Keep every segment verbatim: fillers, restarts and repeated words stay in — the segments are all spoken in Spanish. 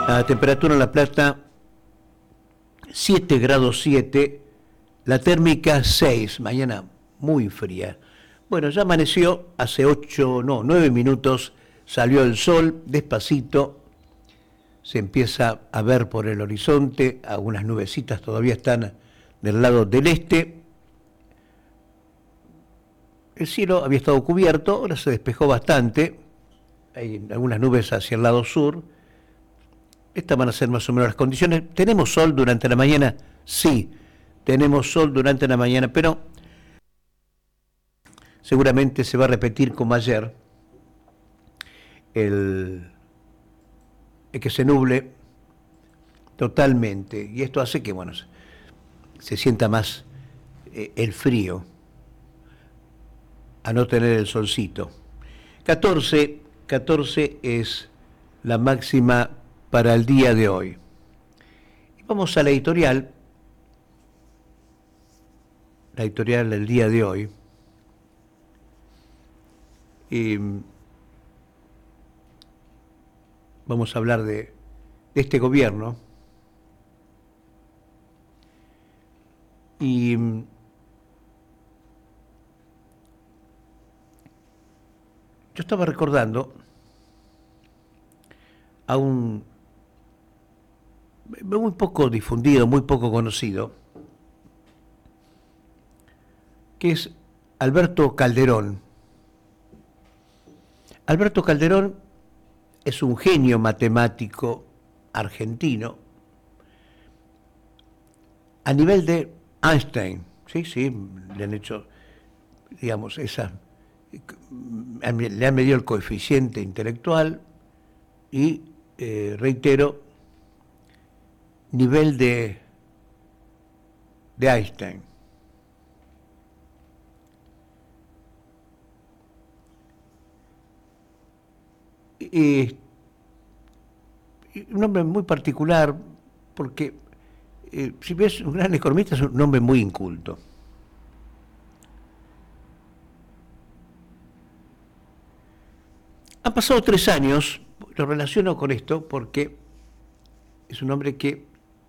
La temperatura en La Plata, siete grados siete, la térmica seis, mañana muy fría. Bueno, ya amaneció, hace ocho, no, nueve minutos, salió el sol, despacito, se empieza a ver por el horizonte, algunas nubecitas todavía están del lado del este. El cielo había estado cubierto, ahora se despejó bastante, hay algunas nubes hacia el lado sur. Estas van a ser más o menos las condiciones. ¿Tenemos sol durante la mañana? Sí, tenemos sol durante la mañana, pero seguramente se va a repetir como ayer, el, el que se nuble totalmente, y esto hace que, bueno, se, se sienta más eh, el frío, a no tener el solcito. catorce, catorce es la máxima para el día de hoy. Y vamos a la editorial, la editorial del día de hoy. Y vamos a hablar de, de este gobierno. Y yo estaba recordando a un muy poco difundido, muy poco conocido, que es Alberto Calderón. Alberto Calderón es un genio matemático argentino a nivel de Einstein, sí, sí, le han hecho, digamos, esa, le han medido el coeficiente intelectual y, eh, reitero, nivel de, de Einstein. Y, y un hombre muy particular, porque eh, si ves un gran economista, es un hombre muy inculto. Han pasado tres años, lo relaciono con esto porque es un hombre que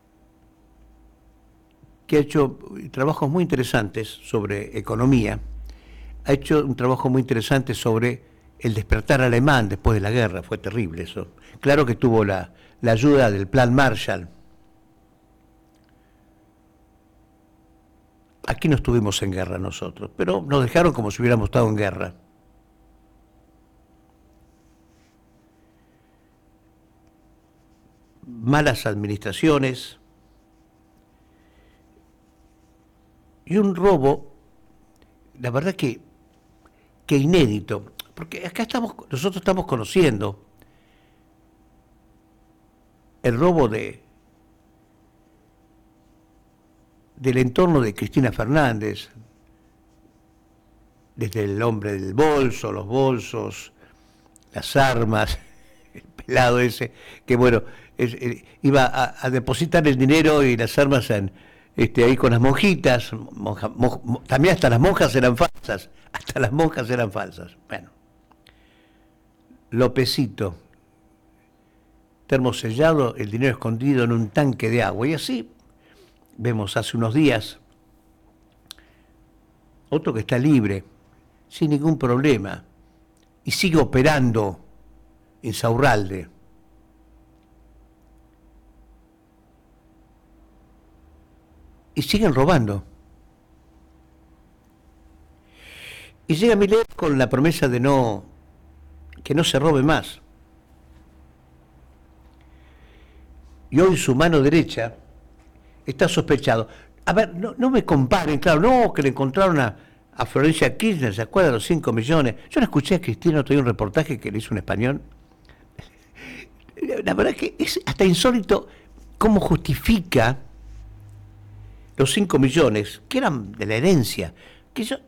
que ha hecho trabajos muy interesantes sobre economía, ha hecho un trabajo muy interesante sobre el despertar alemán después de la guerra, fue terrible eso. Claro que tuvo la, la ayuda del Plan Marshall. Aquí no estuvimos en guerra nosotros, pero nos dejaron como si hubiéramos estado en guerra. Malas administraciones, y un robo, la verdad que, que inédito, porque acá estamos, nosotros estamos conociendo el robo de del entorno de Cristina Fernández, desde el hombre del bolso, los bolsos, las armas, el pelado ese, que bueno, es, eh, iba a, a depositar el dinero y las armas en Este, ahí con las monjitas, monja, monja, también hasta las monjas eran falsas, hasta las monjas eran falsas. Bueno, Lópezito, termosellado, el dinero escondido en un tanque de agua. Y así vemos hace unos días otro que está libre, sin ningún problema, y sigue operando en Saurralde. Y siguen robando. Y llega Milei con la promesa de no, que no se robe más. Y hoy su mano derecha está sospechado. A ver, no, no me comparen, claro, no, que le encontraron a, a Florencia Kirchner, ¿se acuerdan? Los cinco millones. Yo no escuché a Cristina, todavía un reportaje que le hizo un español. La verdad es que es hasta insólito cómo justifica los cinco millones, que eran de la herencia, que yo,